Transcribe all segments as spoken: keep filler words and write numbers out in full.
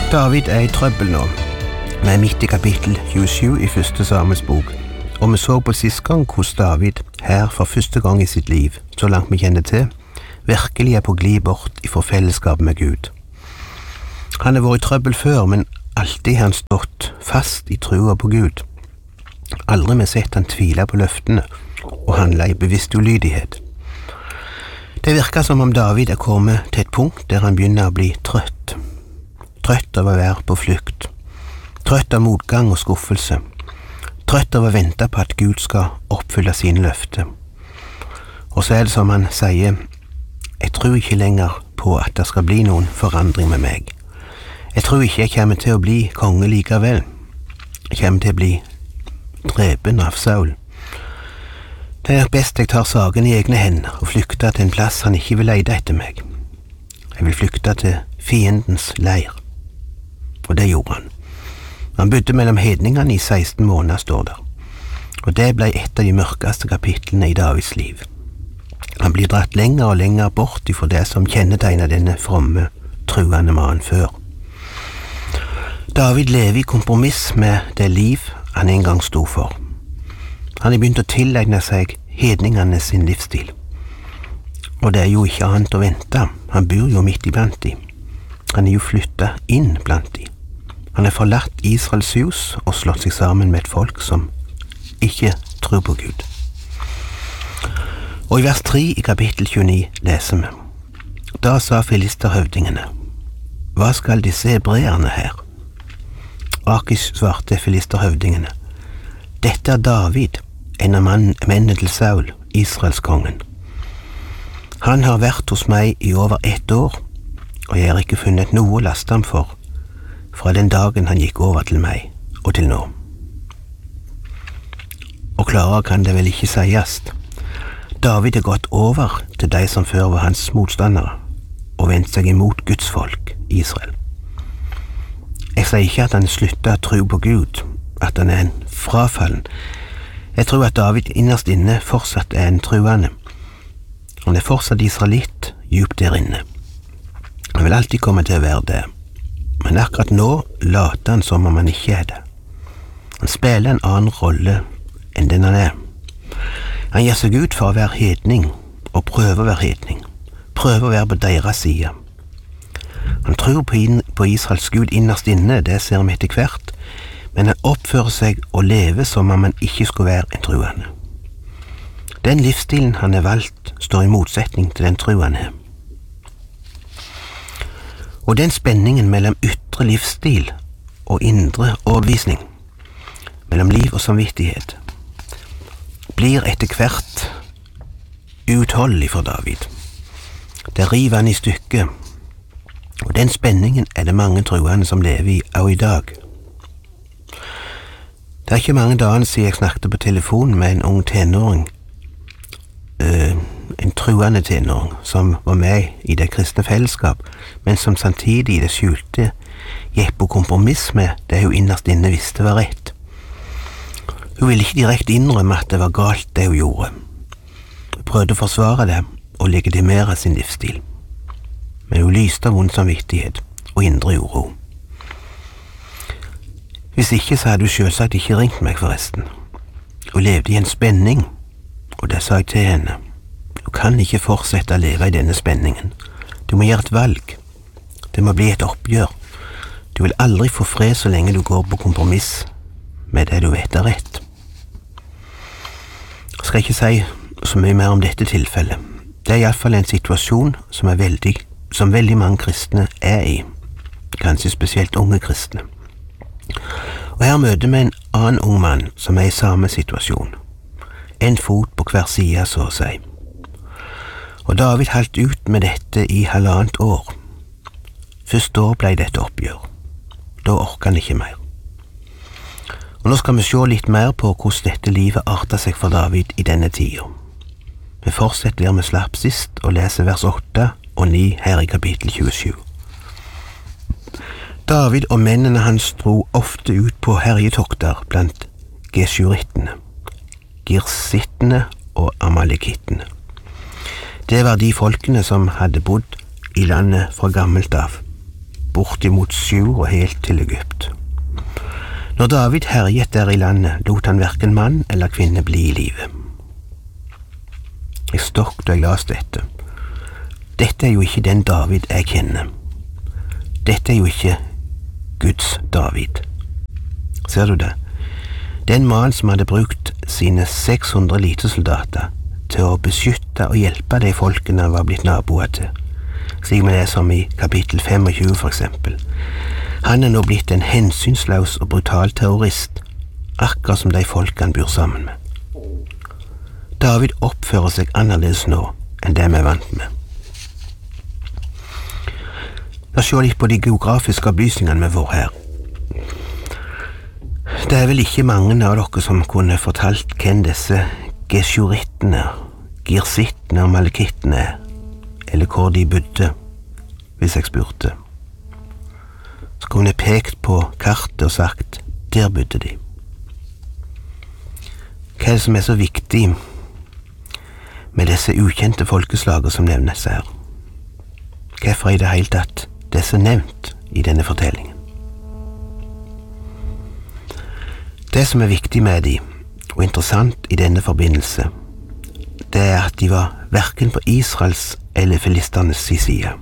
David er i trøbbel nå. Vi er midt i kapittel tjuesju i første Samuels bok, og vi så på sist gang hvordan David, her for første gang i sitt liv, så langt vi kjenner til, virkelig er på glid bort ifra fellesskap med Gud. Han har vært i trøbbel før, men alltid har han stått fast i trua på Gud. Aldri vi sett han tvile på løftene og handla i bevisst ulydighet. Det virker som om David er kommet til et punkt der han begynner å bli trøtt. Trøtt av å være på flukt. Trøtt av motgang og skuffelse. Trøtt av å vente på at Gud skal oppfylle sine løfter. Og så er det som han sier, jeg tror ikke lenger på at det skal bli noen forandring med meg. Jeg tror ikke jeg kommer til å bli konge likevel. Jeg kommer til å bli drepen av Saul. Det er best jeg tar saken i egne hender og flykter til en plass han ikke vil lete etter meg. Jeg vil flykte til fiendens leir. Og det gjorde han. Han bodde mellom hedningene i seksten måneder, står der. Og det ble et av de mørkeste kapitlene i Davids liv. Han blir dratt lenger og lenger bort ifra det som kjennetegner denne fromme, truende mannen før. David lever i kompromiss med det liv han en gang stod for. Han har begynt å tilegne seg hedningene sin livsstil. Og det er jo ikke annet å vente. Han bor jo midt iblant de. Han er jo flyttet inn blant de. Han har forlatt Israels hus og slått seg sammen med et folk som ikke tror på Gud. Og i vers tre i kapittel tjueni leser vi: Da sa filisterhøvdingene, hva skal disse hebreerne her? Akish svarte filisterhøvdingene, dette er David, en av mennene til Saul, Israels kongen. Han har vært hos meg i over ett år, og jeg har ikke funnet noe å laste ham for, fra den dagen han gikk over til meg, og til nå. Og klarere kan det vel ikke sies. David har gått over til de som før var hans motstandere, og vendt seg imot Guds folk, Israel. Jeg sier ikke at han sluttet å tro på Gud, at han er en frafallen. Jeg tror at David innerst inne fortsatt er en truende. Han er fortsatt israelitt djupt der inne. Han vil alltid komme til å være det. Men akkurat nå later han som om han ikke er det. Han spiller en annen rolle enn den han er. Han gir seg ut for å være hedning, og prøver å være hedning. Prøver å være på deres side. Han tror på, inn, på Israels Gud innerst inne, det ser vi etter hvert, men han oppfører seg og lever som om han ikke skulle være en truende. Den livsstilen han har valgt, står i motsetning til den truende er. Og den spenningen mellom ytre livsstil og indre overbevisning, mellom liv og samvittighet, blir etter hvert uutholdelig for David. Det river han i stykker, og den spenningen er det mange truende som lever i også i dag. Det er ikke mange dager siden jeg snakket på telefon med en ung tenåring, uh, en truende tenåring, som var med i det kristne fellesskap, men som samtidig i det skjulte gikk på kompromiss med det hun innerst inne visste var rett. Hun ville ikke direkte innrømme at det var galt det hun gjorde. Hun prøvde å forsvare det og legitimere sin livsstil. Men hun lyste av vond samvittighet og indre uro. Hvis ikke så hadde hun selvsagt ikke ringt meg forresten. Hun levde i en spenning, og det sa jeg til henne. Du kan ikke fortsette å leve i denne spenningen. Du må gjøre et valg. Det må bli et oppgjør. Du vil aldri få fred så lenge du går på kompromiss med det du vet er rett. Jeg skal ikke si så mye mer om dette tilfellet. Det er i hvert fall en situasjon som, er veldig, som veldig mange kristne er i. Kanskje spesielt unge kristne. Og her møter vi en annen ung mann som er i samme situasjon. En fot på hver side, så å si. Og David holdt ut med dette i halvannet år. Først da ble det et oppgjør. Da orket han ikke mer. Og nå skal vi se litt mer på hvordan dette livet arter seg for David i denne tida. Vi fortsetter der vi slapp sist og leser vers åtte og ni her i kapittel tjuesju. David og mennene hans dro ofte ut på herjetokter blant geshurittene, girsittene og amalekittene. Det var de folkene som hadde bodd i landet fra gammelt av. bortimot Sjur og helt til Egypt. Når David herjet der i landet, lot han hverken mann eller kvinne bli i livet. Jeg stokk da jeg las dette. Dette er jo ikke den David jeg kjenner. Dette er jo ikke Guds David. Ser du det? Den mannen som hadde brukt sine seks hundre elitesoldater til å beskytte og hjelpe de folkene han var blitt naboer til, slik vi leser om i kapittel tjuefem for eksempel. Han er nå blitt en hensynsløs og brutal terrorist, akkurat som de folk han bor sammen med. David oppfører seg annerledes nå enn det vi er vant med. La oss se litt på de geografiske opplysningene vi får her. Det er vel ikke mange av dere som kunne fortalt hvem disse geshurittene, girsittene og malekittene er, eller hvor de bodde, hvis jeg spurte. Så kunne jeg pekt på kartet og sagt, der bodde de. Hva er det som er så viktig med disse ukjente folkeslager som nevnes her? Hvorfor i det hele tatt disse nevnt i denne fortellingen? Det som er viktig med de, og interessant i denne forbindelse, det er at de var hverken på Israels eller filisternes side.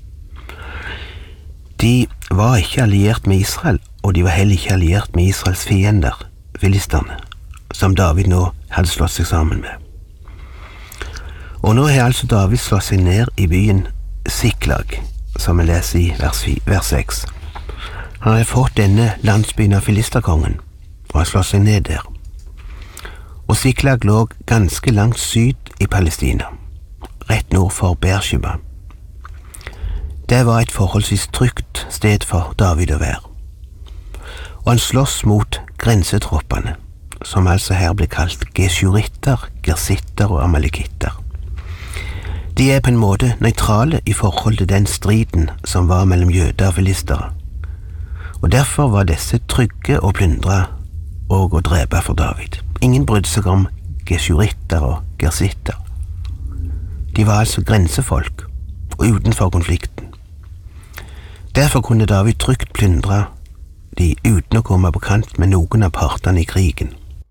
De var ikke alliert med Israel, og de var heller ikke alliert med Israels fiender, filisterne, som David nå hadde slått seg sammen med. Og nå har altså David slått seg ned i byen Siklag, som vi leser i vers seks. Han hadde fått denne landsbyen av filisterkongen, og har slått seg ned der. Og Siklag lå ganske langt syd i Palestina, rett nord for Beersheba. Det var et forholdsvis trygt sted for David å være. Og han slåss mot grensetroppene, som altså her ble kalt geshuritter, gersitter og amalekitter. De er på en måte nøytrale i forhold til den striden som var mellom jøder og filistere. Og derfor var disse trygge å plyndre og å drepe for David. Ingen brydde seg om geshuritter og gersitter. De var altså grensefolk og utenfor konflikten. Derfor kunne David trygt plyndre de uten å komme på kant med noen av partene i krigen.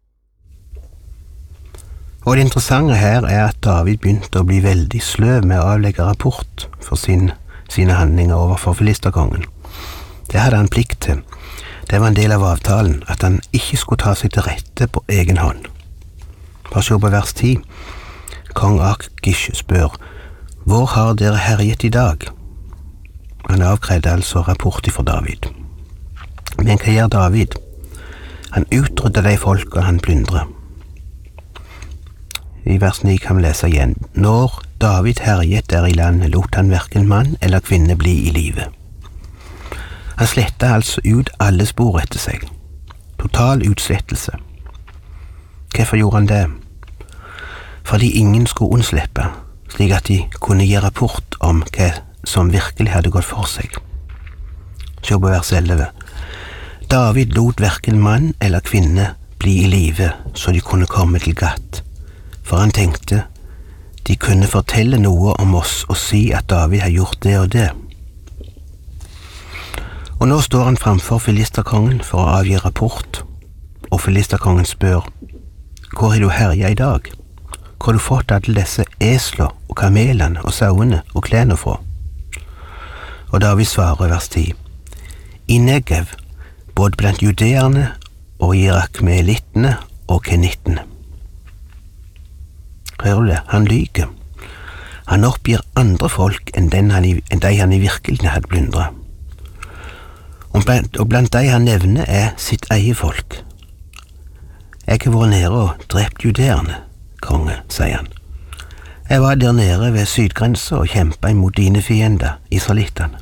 Og det interessante her er at David begynte å bli veldig sløv med å avlegge rapport for sin, sine handlinger overfor filisterkongen. Det hadde han plikt til. Det var en del av avtalen at han ikke skulle ta seg til rette på egen hånd. Bare se på vers ti. Kong Akish spør, hvor har dere herjet i dag? Han avkredde altså rapport for David. Men hva gjør David? Han utrydder de folka han plyndrer. I vers ni kan vi lese igjen. Når David herjet der i landet, lot han hverken mann eller kvinne bli i livet. Han sletta altså ut alle spor etter seg. Total utslettelse. Hvorfor gjorde han det? Fordi ingen skulle unnslippe, slik at de kunne gi rapport om hva som virkelig hadde gått for seg. Se på vers elleve. David lot hverken mann eller kvinne bli i live, så de kunne komme til Gat. For han tenkte, de kunne fortelle noe om oss og si at David har gjort det og det. Og nå står han framfor filisterkongen for å avgi rapport, og filisterkongen spør, hvor har du herjet i dag? Hvor har du fått alle disse esler og kamelene og sauene og klærne fra? Og David svarer vers ti. I Negev, både blant judeerne og irakmelittene og kenittene. Hører du det? Han lyger. Han oppgir andre folk enn, den han i, enn de han i virkeligheten hadde plyndret. Og blant, og blant de han nevner er sitt eget folk. Jeg har vært nede og drept judeerne, konge, sier han. Jeg var der nede ved sydgrensa og kjempet imot dine fiender, israelittene.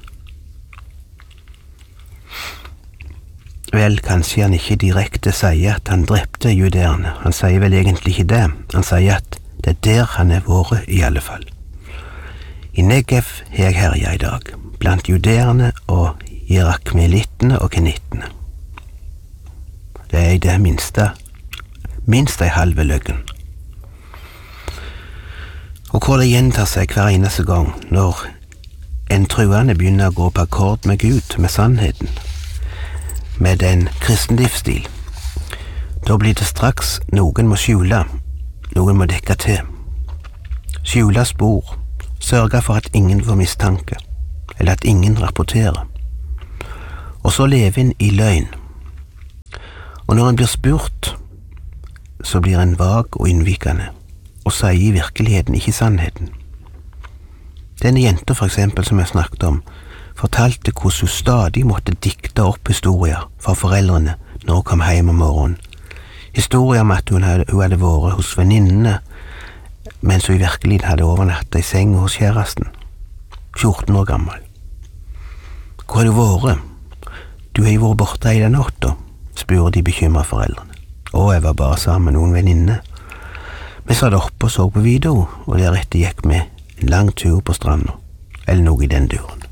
Vel, kanskje han ikke direkte sier at han drepte judeerne. Han sier vel egentlig ikke det. Han sier at det er der han er vært i alle fall. I Negev har jeg herjet i dag, blant judeerne og irakmelittene og kenittene. Det er i det minste, minst ei halve løgn. Og hvor det gjentar seg hver eneste gang når en truende begynner å gå på akkord med Gud, med sannheten, med en kristen livsstil, da blir det straks noen må skjule, noen må dekke til. Skjule spor, sørge for at ingen får mistanke, eller at ingen rapporterer. Og så leve inn i løgn. Og når en blir spurt, så blir en vag og innvikende, og sier i virkeligheten ikke sannheten. Denne jenta for eksempel som jeg snakket om, fortalte hvordan hun stadig måtte dikte opp historier for foreldrene når hun kom hjem om morgenen. Historier om at hun hadde, hun hadde vært hos venninnene, mens hun i virkeligheten hadde overnattet i sengen hos kjæresten, fjorten år gammel. Hvor har du vært? Du har jo vært borte hele natta, spør de bekymrede foreldrene. Å, jeg var bare sammen med noen venninner. Vi satt oppe og så på video, og deretter gikk vi en lang tur på stranda, eller noe i den duren.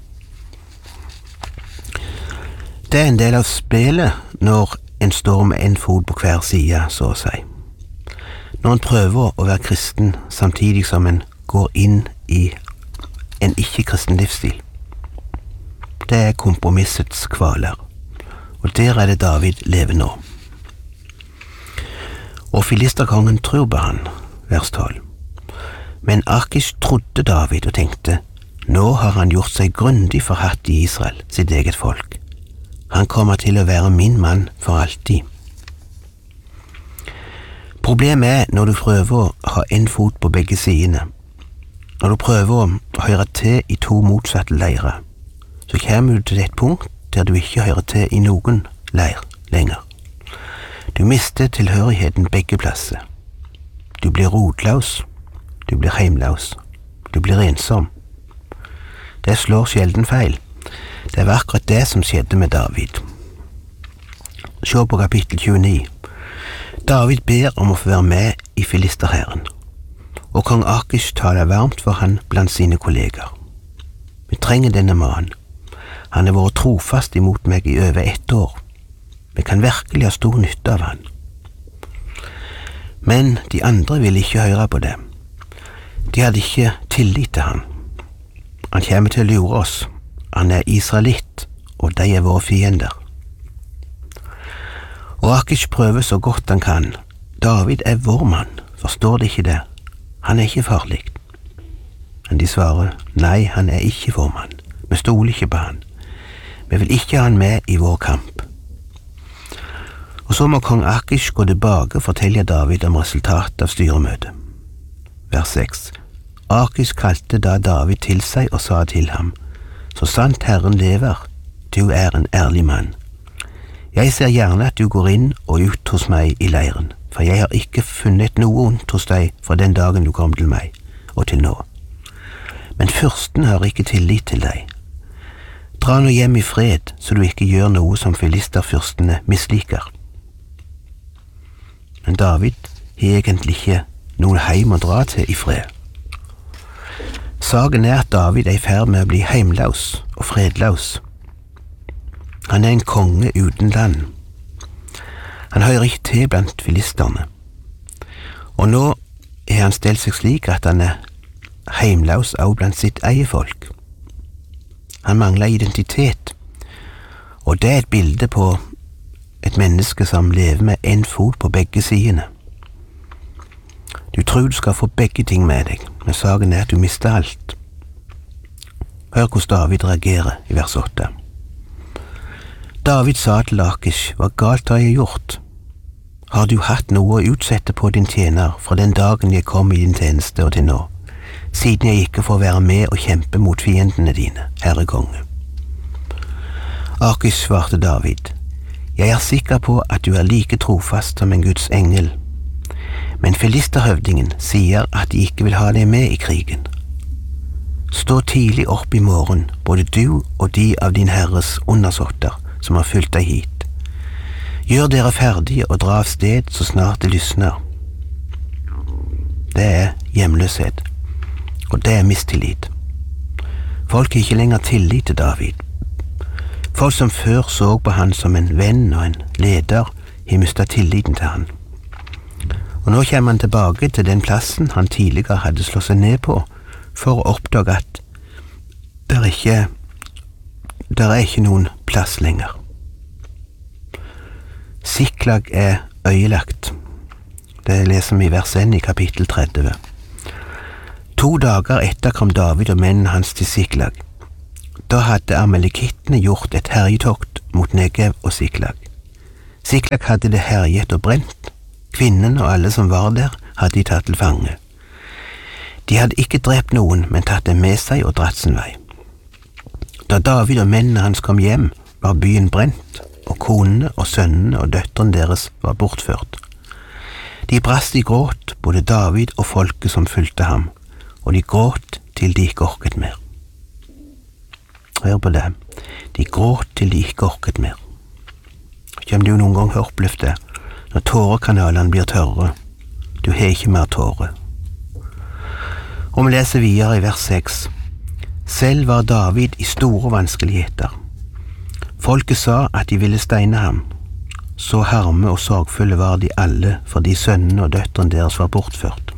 Det er en del av spillet når en står med en fot på hver side, så å si. Når en prøver å være kristen samtidig som en går inn i en ikke-kristen livsstil. Det er kompromissets kvaler, og der er det David lever nå. Og filisterkongen tror på han, vers tolv. Men Akish trodde David og tenkte, nå har han gjort seg grundig forhatt i Israel, sitt eget folk. Han kommer til å være min mann for alltid. Problemet er når du prøver å ha en fot på begge sidene. Når du prøver å høre til i to motsatte leirer, så kommer du til et punkt der du ikke hører til i noen leir lenger. Du mister tilhørigheten begge plasser. Du blir rotløs, du blir heimløs, du blir ensom. Det slår sjelden feil. Det var akkurat det som skjedde med David. Se på kapittel tjueni. David ber om å få være med i filisterhæren, og kong Akish taler varmt for han blant sine kolleger. Vi trenger denne mannen. Han har vært trofast imot meg i over ett år. Vi kan virkelig ha stor nytte av han. Men de andre ville ikke høre på det. De hadde ikke tillit til han. Han kommer til å lure oss. Han er israelitt, og de er våre fiender. Og Akish prøver så godt han kan. David er vår mann, forstår de ikke det? Han er ikke farlig. Men de svarer, nei, han er ikke vår mann. Vi stoler ikke på han. Vi vil ikke ha han med i vår kamp. Og så må kong Akish gå tilbake og fortelle David om resultatet av styremøtet. Vers seks. Akish kalte da David til seg og sa til ham, så sant Herren lever, du er en ærlig mann. Jeg ser gjerne at du går inn og ut hos meg i leiren, for jeg har ikke funnet noe ondt hos deg fra den dagen du kom til meg, og til nå. Men fyrsten har ikke tillit til deg. Dra nå hjem i fred, så du ikke gjør noe som filisterfyrstene misliker. Men David har egentlig ikke noen heim å dra til i fred. Saken er at David er i ferd med å bli heimløs og fredløs. Han er en konge uten land. Han hører ikke til blant filisterne. Og nå er han stelt seg slik at han er heimløs også blant sitt eget folk. Han mangler identitet, og det er et bilde på et menneske som lever med en fot på begge sidene. Du tror du skal få begge ting med deg, men saken er at du mister alt. Hør hvordan David reagerer i vers åtte. David sa til Akish, hva galt har jeg gjort? Har du hatt noe å utsette på din tjener fra den dagen jeg kom i din tjeneste og til nå, siden jeg ikke får være med og kjempe mot fiendene dine, herre konge? Akish svarte David, jeg er sikker på at du er like trofast som en Guds engel, men filisterhøvdingen sier at de ikke vil ha deg med i krigen. Stå tidlig opp i morgen, både du og de av din herres undersåtter som har fulgt deg hit. Gjør dere ferdige og dra av sted så snart det lysner. Det er hjemløshet, og det er mistillit. Folk har ikke lenger tillit til David. Folk som før så på han som en venn og en leder, har mistet tilliten til han. Og nå kommer han tilbake til den plassen han tidligere hadde slått seg ned på, for å oppdage at Det er ikke, det er ikke noen plass lenger. Siklag er øyelagt. Det leser vi i vers én i kapittel tretti. To dager etter kom David og mennene hans til Siklag. Da hadde amalekittene gjort et herjetokt mot Negev og Siklag. Siklag hadde det herjet og brent. Kvinnene og alle som var der, hadde de tatt til fange. De hadde ikke drept noen, men tatt dem med seg og dratt sin vei. Da David og mennene hans kom hjem, var byen brent, og konene og sønnene og døtrene deres var bortført. De brast i gråt, både David og folket som fulgte ham, og de gråt til de ikke orket mer. Hør på det. De gråt til de ikke orket mer. Kjem du noen gang har opplevd det, når tårekanalene blir tørre, du har ikke mer tårer. Og vi leser videre i vers seks. Selv var David i store vanskeligheter. Folket sa at de ville steine ham. Så harme og sorgfulle var de alle fordi sønnene og døtrene deres var bortført.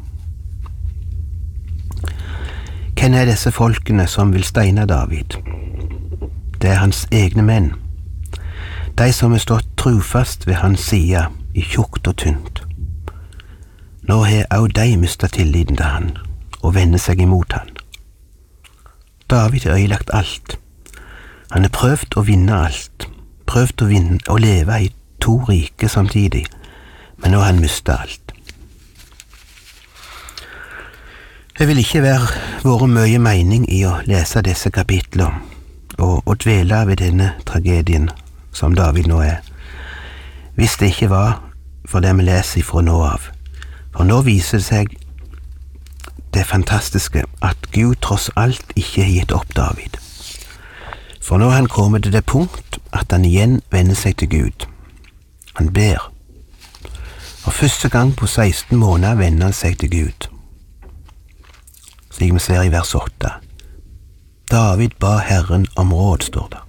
Hvem er disse folkene som vil steine David? Det er hans egne menn. De som har stått trufast ved hans side i tjukt og tynt. Nå har også de mistet tilliten til han og vender seg imot han. David har ødelagt alt. Han har prøvd å vinne alt, prøvd å vinne og leve i to rike samtidig, men nå har han mistet alt. Det vil ikke være vært mye mening i å lese disse kapitler og, og dvele ved denne tragedien som David nå er, hvis det ikke var for det vi leser fra nå av. For nå viser det seg det fantastiske at Gud tross alt ikke har gitt opp David. For nå har han kommet til det punkt at han igjen vender seg til Gud. Han ber. For første gang på seksten måneder vender han seg til Gud. Slik vi ser i vers åtte. David ba Herren om råd, står det.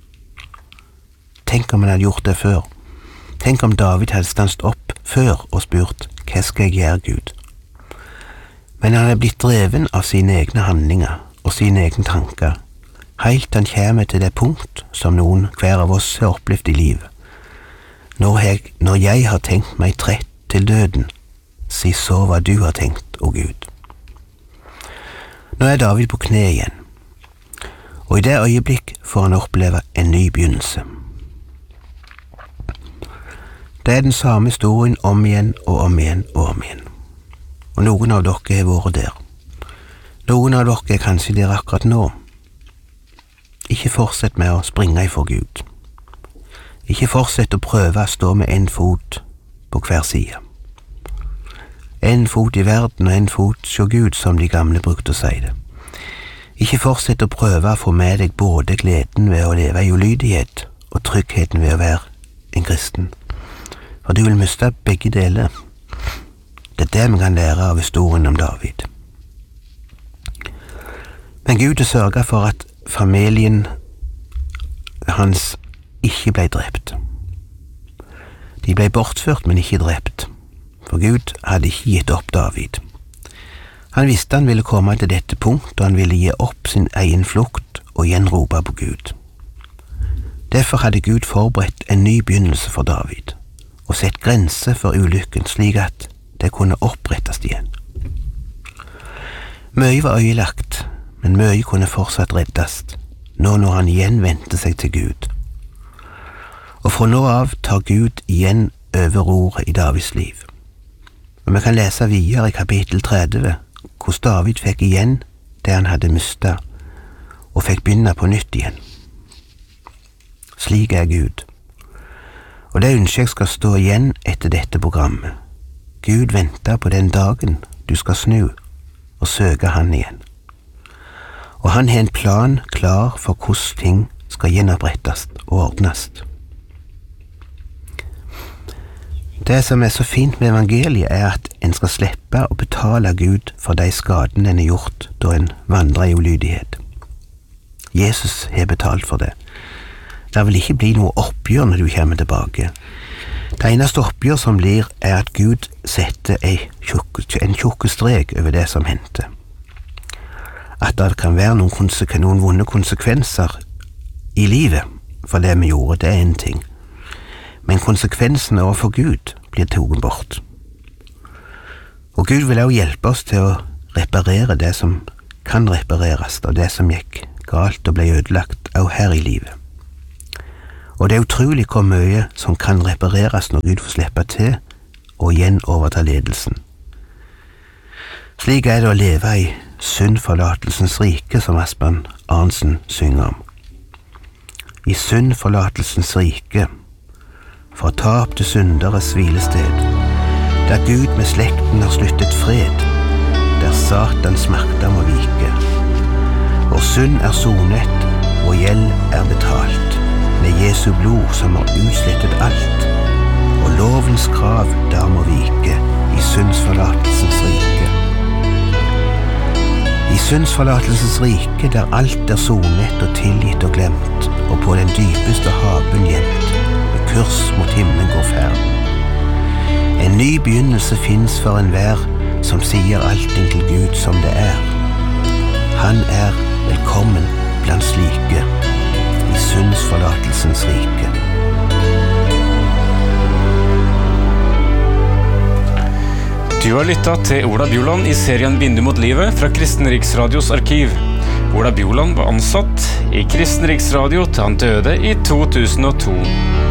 Tenk om han hadde gjort det før. Tenk om David hadde stanset opp før og spurt, hva skal jeg gjøre, Gud? Men han er blitt dreven av sine egne handlinger og sine egne tanker, helt han kommer til det punkt som noen hver av oss har opplevd i livet. Når jeg, når jeg har tenkt meg trett til døden, si så hva du har tenkt, å Gud. Nå er David på kne igjen, og i det øyeblikk får han oppleve en ny begynnelse. Det er den samme historien om igjen og om igjen og om igjen. Og noen av dere har vært der. Noen av dere er kanskje der akkurat nå. Ikke fortsett med å springe ifra Gud. Ikke fortsett å prøve å stå med en fot på hver side. En fot i verden og en fot hos Gud, som de gamle brukte å si det. Ikke fortsett å prøve å få med deg både gleden ved å leve i ulydighet og tryggheten ved å være en kristen. For du vil miste begge deler. Det er det vi kan lære av historien om David. Men Gud har sørget for at familien hans ikke ble drept. De ble bortført, men ikke drept, for Gud hadde ikke gitt opp David. Han visste han ville komme til dette punkt, og han ville gi opp sin egen flukt og igjen rope på Gud. Derfor hadde Gud forberedt en ny begynnelse for David, og sett grenser for ulykken slik at det kunne opprettes igjen. Mye var øyelagt, men mye kunne fortsatt reddes, nå når han igjen vendte seg til Gud. Og fra nå av tar Gud igjen over ordet i Davids liv. Og vi kan lese videre i kapittel tretti, hvordan David fikk igjen det han hadde mistet, og fikk begynne på nytt igjen. Slik er Gud. Og det ønsker jeg skal stå igjen etter dette programmet. Gud venter på den dagen du skal snu og søke han igjen. Og han har en plan klar for hvordan ting skal gjenopprettes og ordnes. Det som er så fint med evangeliet er at en skal slippe å betale Gud for de skadene en har gjort da en vandrer i ulydighet. Jesus har betalt for det. Det vil ikke bli noe oppgjør når du kommer tilbake. Det eneste oppgjør som blir er at Gud setter en tjukk strek over det som hendte. at det kan være noen, konsek- noen vonde konsekvenser i livet for det vi gjorde, det er en ting. Men konsekvensene overfor Gud blir taget bort. Og Gud vil også hjelpe oss til å reparere det som kan repareres, og det som gikk galt og ble ødelagt også her i livet. Og det er utrolig hvor mye som kan repareres når Gud får slippe til og igjen overta ledelsen. Slik er det å leve i syndforlatelsens rike, som Asbjørn Arntzen synger om. I syndforlatelsens rike, fortapte synderes hvilested, der Gud med slekten har sluttet fred, der Satans makter må vike. Vår synd er sonet, vår gjeld er betalt, med Jesu blod som har utslettet alt, og lovens krav der må vike i syndsforlatelsens rike. I syndsforlatelsens rike, der alt er sonet og tilgitt og glemt, og på den dypeste haven gjemt, med kurs mot himmelen går ferden. En ny begynnelse finnes for enhver som sier allting til Gud som det er. Han er velkommen blant slike i syndsforlatelsens rike. Du har lyttet til Ola Bjoland i serien Vindu mot livet fra Kristen Riksradios arkiv. Ola Bjoland var ansatt i Kristen Riksradio til han døde i to tusen og to.